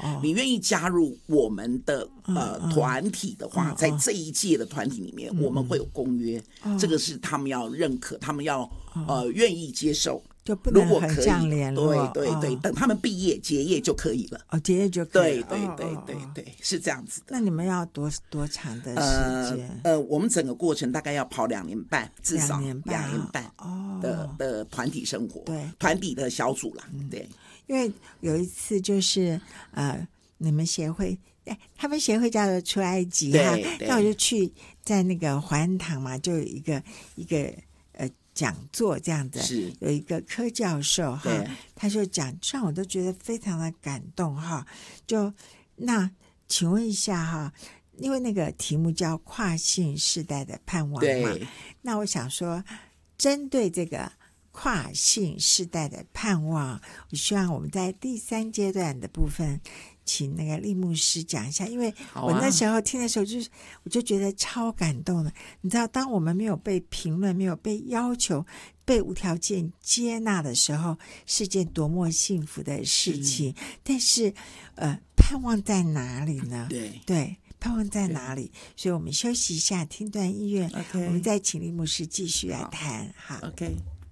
你愿意加入我们的团体的话，在这一届的团体里面，我们会有公约，这个是他们要认可，他们要愿意接受。 就不能很像联络， 对，等他们毕业结业就可以了。 结业就可以了。 对，是这样子的。 那你们要多长的时间？ 我们整个过程大概要跑2年半，至少2年半的团体生活， 对， 团体的小组啦，对。 因为有一次就是你们协会。他们协会叫做出埃及哈，那我就去在那个怀恩堂嘛，就有一个讲座这样子， 是有一个柯教授哈，他就讲，让我都觉得非常的感动哈。就那请问一下哈，因为那个题目叫跨性世代的盼望嘛，那我想说，针对这个跨性世代的盼望，我希望我们在第3阶段的部分，请那个利牧师讲一下，因为我那时候听的时候我就觉得超感动的。你知道，当我们没有被评论、没有被要求、被无条件接纳的时候，是件多么幸福的事情。但是，盼望在哪里呢？对。盼望在哪里？所以我们休息一下，听段音乐，我们再请利牧师继续来谈。好 ，OK。